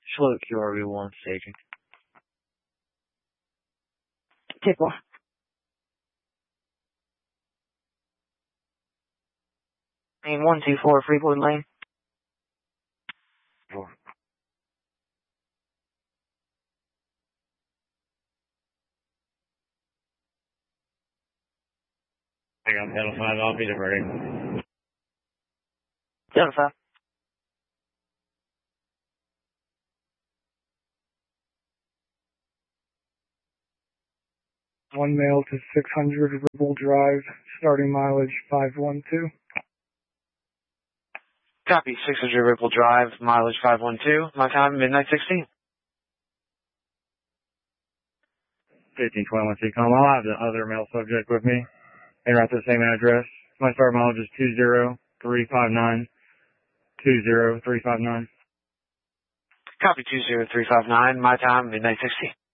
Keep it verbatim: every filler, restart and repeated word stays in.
Charlotte Q R V one staging. Tip off. Lane one two four, Freeport Lane. Four. I got Delta five, I'll be diverting. Delta five. One mail to six hundred Ribble Drive, starting mileage five one two. Copy, six hundred Ripple Drive, mileage five one two. My time, midnight sixteen. fifteen twenty-one T-Com. I'll have the other mail subject with me. And right to the same address. My start mileage is two zero three five nine. two zero three five nine. Copy, two zero three five nine. My time, midnight sixteen.